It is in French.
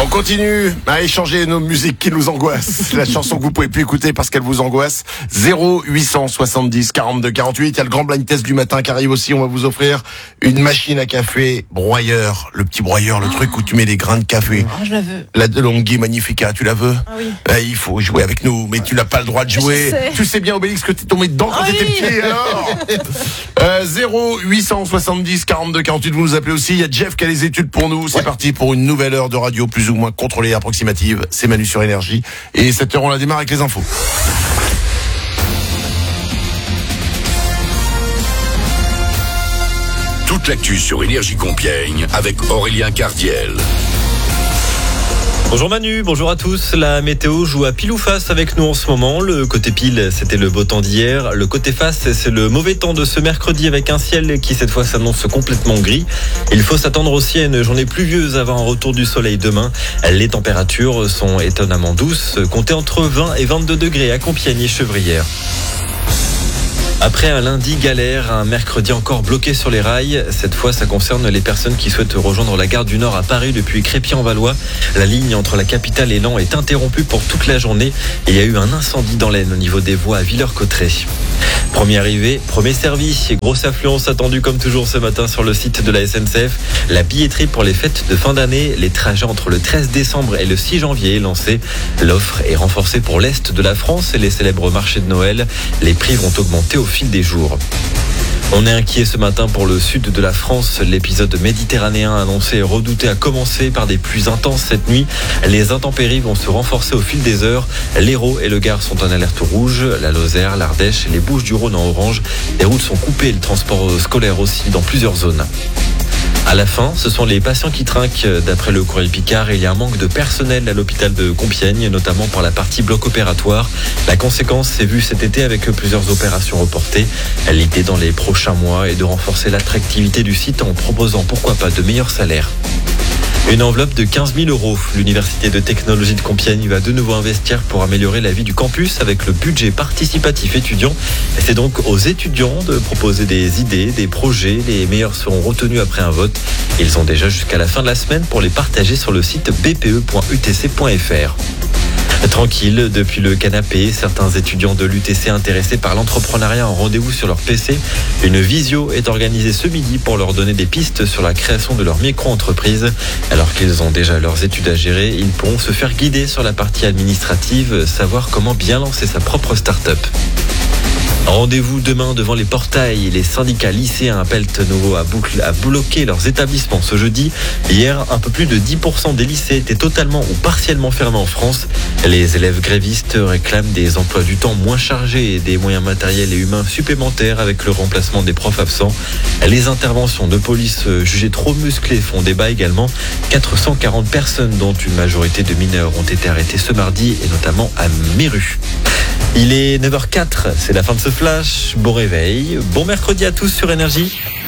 continue à échanger nos musiques qui nous angoissent. La chanson que vous pouvez plus écouter parce qu'elle vous angoisse. 0870 42 48. Il y a le grand blind test du matin qui arrive aussi. On va vous offrir une machine à café broyeur. Le petit broyeur, le truc où tu mets les grains de café. Oh, je la veux. La DeLonghi Magnifica, tu la veux? Ah oui. Il faut jouer avec nous, mais tu n'as pas le droit de jouer. Tu sais bien, Obélix, que t'es tombé dedans quand t'étais petit, alors 0870 42 48, vous nous appelez aussi. Il y a Jeff qui a les études pour nous. C'est parti pour une nouvelle heure de radio plus ou moins contrôlée et approximative. C'est Manu sur Énergie. Et cette heure, on la démarre avec les infos. Toute l'actu sur Énergie Compiègne avec Aurélien Cardiel. Bonjour Manu, bonjour à tous. La météo joue à pile ou face avec nous en ce moment. Le côté pile, c'était le beau temps d'hier. Le côté face, c'est le mauvais temps de ce mercredi avec un ciel qui cette fois s'annonce complètement gris. Il faut s'attendre aussi à une journée pluvieuse avant un retour du soleil demain. Les températures sont étonnamment douces, comptez entre 20 et 22 degrés à Compiègne et Chevrières. Après un lundi galère, un mercredi encore bloqué sur les rails. Cette fois, ça concerne les personnes qui souhaitent rejoindre la gare du Nord à Paris depuis Crépy-en-Valois. La ligne entre la capitale et Laon est interrompue pour toute la journée. Il y a eu un incendie dans l'Aisne au niveau des voies à Villers-Cotterêts. Premier arrivé, premier servi. Grosse affluence attendue comme toujours ce matin sur le site de la SNCF. La billetterie pour les fêtes de fin d'année. Les trajets entre le 13 décembre et le 6 janvier est lancée. L'offre est renforcée pour l'Est de la France et les célèbres marchés de Noël. Les prix vont augmenter au fil des jours. On est inquiet ce matin pour le sud de la France. L'épisode méditerranéen annoncé et redouté a commencé par des pluies intenses cette nuit. Les intempéries vont se renforcer au fil des heures. L'Hérault et le Gard sont en alerte rouge. La Lozère, l'Ardèche et les Bouches-du-Rhône en orange. Les routes sont coupées, le transport scolaire aussi dans plusieurs zones. À la fin, ce sont les patients qui trinquent. D'après le Courrier Picard, il y a un manque de personnel à l'hôpital de Compiègne, notamment pour la partie bloc opératoire. La conséquence s'est vue cet été avec plusieurs opérations reportées. L'idée dans les prochains mois est de renforcer l'attractivité du site en proposant pourquoi pas de meilleurs salaires. Une enveloppe de 15 000 €. L'Université de technologie de Compiègne va de nouveau investir pour améliorer la vie du campus avec le budget participatif étudiant. C'est donc aux étudiants de proposer des idées, des projets. Les meilleurs seront retenus après un vote. Ils ont déjà jusqu'à la fin de la semaine pour les partager sur le site bpe.utc.fr. Tranquille, depuis le canapé, certains étudiants de l'UTC intéressés par l'entrepreneuriat ont rendez-vous sur leur PC. Une visio est organisée ce midi pour leur donner des pistes sur la création de leur micro-entreprise. Alors qu'ils ont déjà leurs études à gérer, ils pourront se faire guider sur la partie administrative, savoir comment bien lancer sa propre start-up. Rendez-vous demain devant les portails. Les syndicats lycéens appellent de nouveau à bloquer leurs établissements ce jeudi. Hier, un peu plus de 10% des lycées étaient totalement ou partiellement fermés en France. Les élèves grévistes réclament des emplois du temps moins chargés et des moyens matériels et humains supplémentaires avec le remplacement des profs absents. Les interventions de police jugées trop musclées font débat également. 440 personnes, dont une majorité de mineurs, ont été arrêtées ce mardi et notamment à Méru. Il est 9h04, c'est la fin de ce flash. Bon réveil, bon mercredi à tous sur Énergie.